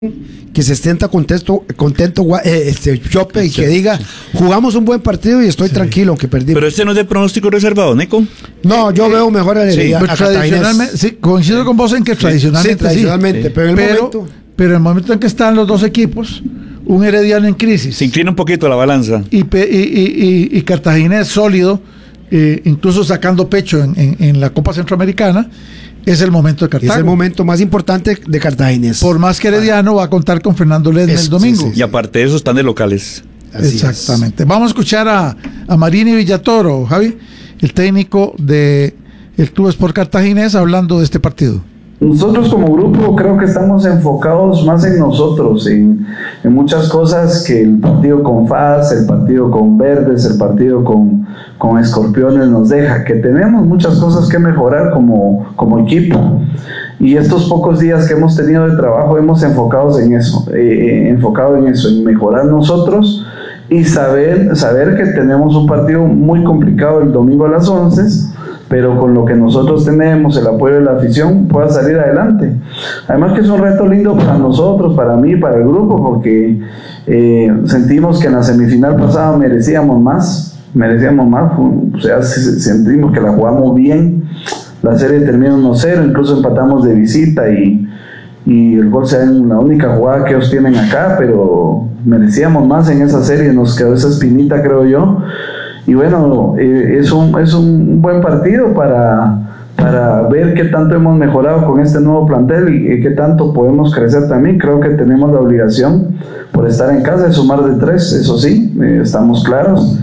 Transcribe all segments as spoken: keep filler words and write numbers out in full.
que se sienta contento, contento eh, este Chope, y que diga, jugamos un buen partido y estoy sí. tranquilo aunque perdimos. Pero este no es de pronóstico reservado, Nico. No, yo veo mejor a Heredia. Sí, tradicionalmente, sí, coincido con vos en que tradicionalmente, sí, tradicionalmente sí. pero, en el pero, momento... pero en el momento en que están los dos equipos, un Herediano en crisis, se inclina un poquito la balanza, y, y, y, y, y Cartaginés sólido, eh, incluso sacando pecho en, en, en la Copa Centroamericana. Es el momento de Cartago. Es el momento más importante de Cartaginés. Por más que Herediano va a contar con Fernando Ledesma el domingo. Sí, sí, sí. Y aparte de eso están de locales. Así Exactamente. Es. Vamos a escuchar a, a Marini Villatoro, Javi, el técnico del Club Sport Cartaginés, hablando de este partido. Nosotros como grupo creo que estamos enfocados más en nosotros, en, en muchas cosas que el partido con F A S, el partido con Verdes, el partido con, con Escorpiones nos deja, que tenemos muchas cosas que mejorar como, como equipo. Y estos pocos días que hemos tenido de trabajo hemos enfocado en eso, eh, enfocado en eso, en mejorar nosotros y saber, saber que tenemos un partido muy complicado el domingo a las once, pero con lo que nosotros tenemos, el apoyo de la afición, pueda salir adelante. Además que es un reto lindo para nosotros, para mí, para el grupo, porque eh, sentimos que en la semifinal pasada merecíamos más, merecíamos más, o sea, sentimos que la jugamos bien, la serie terminó uno cero, incluso empatamos de visita y, y el gol se da en la única jugada que ellos tienen acá, pero merecíamos más en esa serie, nos quedó esa espinita, creo yo. Y bueno, eh, es, un, es un buen partido para, para ver qué tanto hemos mejorado con este nuevo plantel y, y qué tanto podemos crecer también. Creo que tenemos la obligación, por estar en casa, de sumar de tres, eso sí, eh, estamos claros.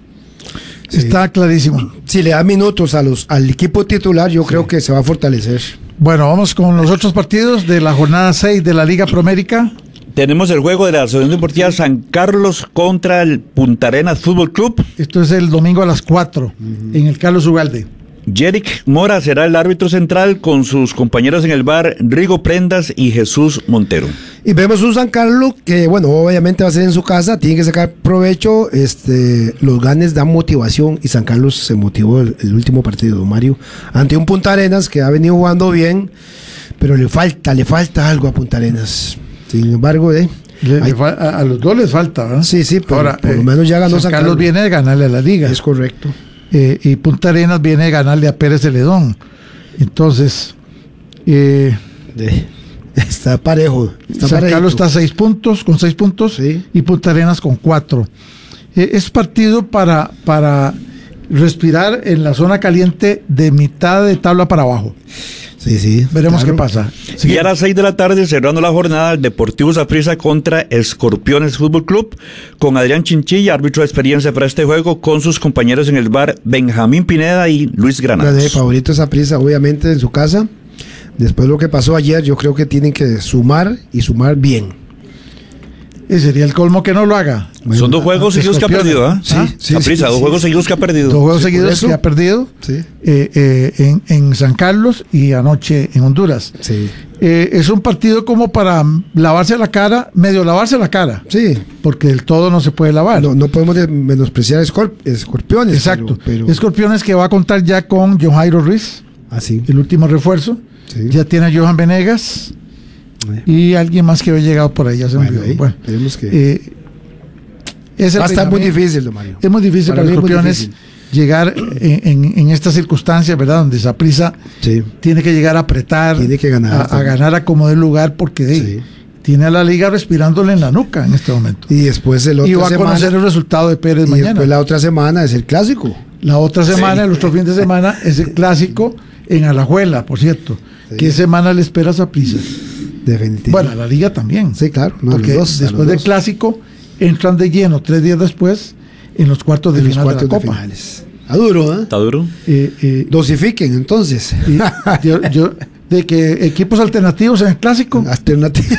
Sí. Está clarísimo. Si le da minutos a los, al equipo titular, yo sí. creo que se va a fortalecer. Bueno, vamos con los otros partidos de la jornada seis de la Liga Promérica. Tenemos el juego de la Asociación Deportiva San Carlos contra el Punta Arenas Fútbol Club. Esto es el domingo a las cuatro, uh-huh. en el Carlos Ugalde. Yerick Mora será el árbitro central con sus compañeros en el bar Rigo Prendas y Jesús Montero. Y vemos un San Carlos que, bueno, obviamente va a ser en su casa, tiene que sacar provecho, este, los ganes dan motivación y San Carlos se motivó el, el último partido, Mario, ante un Punta Arenas que ha venido jugando bien, pero le falta, le falta algo a Punta Arenas. Sin embargo, eh, le, hay, le fa- a, a los dos les falta, ¿verdad? Sí, sí, pero ahora, por eh, lo menos ya ganó San San Carlos. Carlos. Viene de ganarle a la Liga. Es correcto. Eh, y Punta Arenas viene de ganarle a Pérez Celedón. Entonces, eh, de, está parejo. Está San parejito. Carlos está a seis puntos, con seis puntos, sí. y Punta Arenas con cuatro. Eh, es partido para, para respirar en la zona caliente de mitad de tabla para abajo. Sí, sí. Veremos claro. qué pasa. Sí. Y a las seis de la tarde, cerrando la jornada, el Deportivo Saprissa contra Escorpiones Fútbol Club, con Adrián Chinchilla, árbitro de experiencia para este juego, con sus compañeros en el bar Benjamín Pineda y Luis Granados. El favorito es Saprissa, obviamente, en su casa. Después de lo que pasó ayer, yo creo que tienen que sumar y sumar bien. Ese sería el colmo que no lo haga. Bueno, son dos juegos seguidos que ha perdido, ¿ah? Sí, sí, Saprissa, sí, dos sí, juegos sí, seguidos que ha perdido. Dos juegos sí, seguidos que ha perdido sí. eh, eh, en, en San Carlos y anoche en Honduras. Sí. Eh, es un partido como para lavarse la cara, medio lavarse la cara. Sí. Porque del todo no se puede lavar. No, no podemos menospreciar a Escorp- Escorpiones. Exacto. Pero, pero... Escorpiones que va a contar ya con John Jairo Ruiz, ah, sí. el último refuerzo. Sí. Ya tiene a Johan Venegas eh. y alguien más que había llegado por ahí. Ya se me bueno, olvidó. Bueno, tenemos que... eh, es va a estar muy difícil, don Mario. Es muy difícil para, para Escorpiones llegar en, en, en estas circunstancias, ¿verdad? Donde Saprissa sí. tiene que llegar a apretar, tiene que ganar, a, a ganar a como dé lugar, porque de, sí. tiene a la liga respirándole en la nuca en este momento. Y después el otro y va a semana, conocer el resultado de Pérez y mañana. Después la otra semana es el clásico. La otra semana, sí. el otro fin de semana, es el clásico en Alajuela, por cierto. Sí. ¿Qué semana le espera a Saprissa? Definitivamente. Bueno, a la liga también. Sí, claro. No, porque los dos, después del dos. clásico entran de lleno tres días después en los cuartos de en final los cuartos de la de Copa. Finales. Está duro, ¿eh? Está duro. Eh, eh, Dosifiquen, entonces. y yo, yo, de que equipos alternativos en el clásico. Alternativa.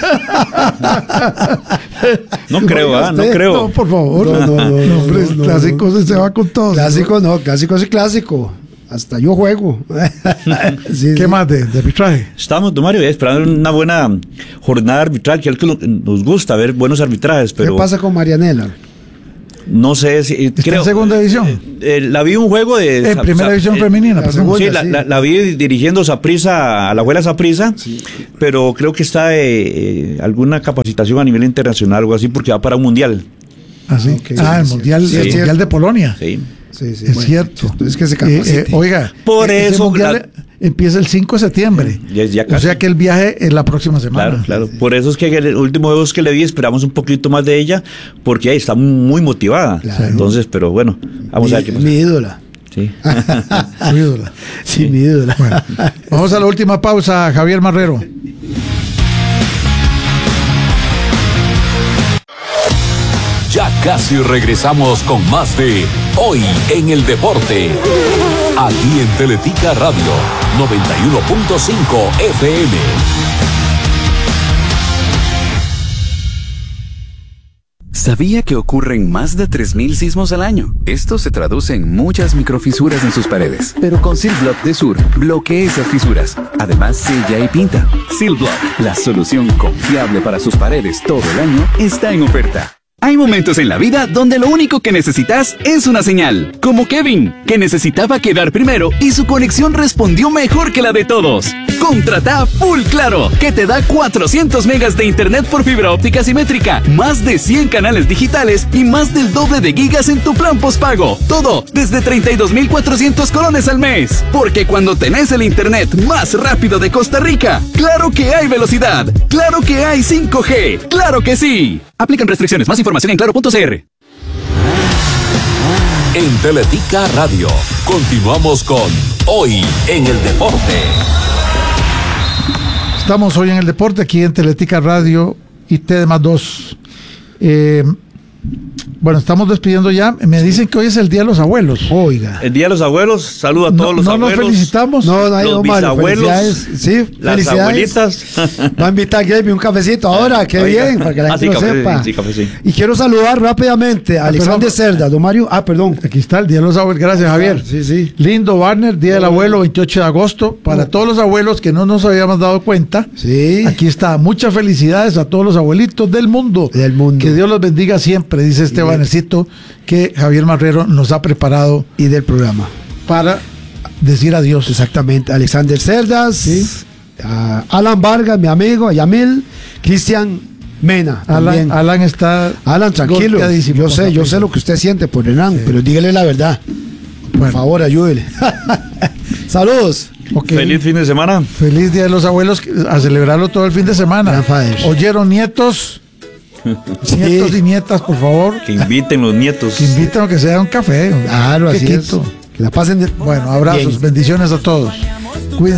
No creo, ¿ah? No creo. No, por favor. No, no, no. no, hombre, no, no, clásico no. se va con todo. Clásico no, clásico es clásico. Hasta yo juego. sí, ¿Qué sí. más de, de arbitraje? Estamos, don Mario, esperando una buena jornada arbitral, que es algo que nos gusta ver buenos arbitrajes. Pero... ¿Qué pasa con Marianela? No sé si. ¿Está creo, en segunda división? Eh, eh, la vi un juego de. En Sa- primera Sa- división eh, femenina, la perdón. segunda. Sí, Bueno, la, sí. la- la vi dirigiendo Saprissa, a la abuela Saprissa, pero creo que está eh, eh, alguna capacitación a nivel internacional o algo así, porque va para un mundial. Ah, sí. Ok, Ah, el sí, mundial, sí, el es mundial cierto. de Polonia. Sí. Sí, sí, Es bueno, cierto. Es que se Eh, capacite. eh, oiga, Por ese eso mundial empieza el cinco de septiembre. Ya- ya o casi. sea que el viaje es la próxima semana. Claro, claro. Por eso es que en el último juego que le vi esperamos un poquito más de ella, porque ahí está muy motivada. Claro. Entonces, pero bueno, vamos mi, a ver qué pasa. mi ídola. Sí. Su ídola. Sí, mi ídola. Bueno, vamos a la última pausa, Javier Marrero. Ya casi regresamos con más de Hoy en el Deporte. Aquí en Teletica Radio noventa y uno punto cinco F M. ¿Sabía que ocurren más de tres mil sismos al año? Esto se traduce en muchas microfisuras en sus paredes. Pero con Silblock de Sur, bloquea esas fisuras. Además, sella y pinta. Silblock, la solución confiable para sus paredes todo el año, está en oferta. Hay momentos en la vida donde lo único que necesitas es una señal. Como Kevin, que necesitaba quedar primero y su conexión respondió mejor que la de todos. Contrata Full Claro, que te da cuatrocientos megas de internet por fibra óptica simétrica, más de cien canales digitales y más del doble de gigas en tu plan postpago. Todo desde treinta y dos mil cuatrocientos colones al mes. Porque cuando tenés el internet más rápido de Costa Rica, claro que hay velocidad, claro que hay cinco G, claro que sí. Aplican restricciones. Más información en claro punto c r. En Teletica Radio continuamos con Hoy en el Deporte. Estamos hoy en el deporte, aquí en Teletica Radio y T D más dos. Eh, bueno, estamos despidiendo ya. Me dicen que hoy es el Día de los Abuelos. Oiga. El Día de los Abuelos, saludo a No, todos los no abuelos. nos felicitamos. No, no hay Los no, Mario, bisabuelos, felicidades. Sí, las felicidades. abuelitas. Va a invitar a Gaby un cafecito ahora, qué Oiga. bien, para que la Ah, gente sí, lo café, sepa. sí, café, sí. Y quiero saludar rápidamente a Ah, Alexander perdón. Cerda, don Mario. Ah, perdón. Aquí está el Día de los Abuelos. Gracias, Javier. Sí, sí. Lindo, Warner, Día del Abuelo, veintiocho de agosto. Para todos los abuelos que no nos habíamos dado cuenta. Sí. Aquí está. Muchas felicidades a todos los abuelitos del mundo. Del mundo. Que Dios los bendiga siempre, dice este bannercito que Javier Marrero nos ha preparado Y del programa. para decir adiós. Exactamente. Alexander Cerdas. a Alan Vargas, mi amigo, a Yamil, Cristian Mena. Alan, también. Alan está. Alan, tranquilo. golpeadísimo Yo con sé, la yo sé prisa. lo que usted siente por Hernán, pero dígale la verdad. Por Bueno. favor, ayúdele. Saludos. Ok. Feliz fin de semana. Feliz Día de los Abuelos, a celebrarlo todo el fin de semana. Gran Fader. ¿Oyeron, nietos? Nietos y nietas, por favor, Que inviten los nietos. que invitan a que sea un café. Claro, Qué así quito. es. Que la pasen de... Bueno, abrazos, Bien. bendiciones a todos. Cuídense.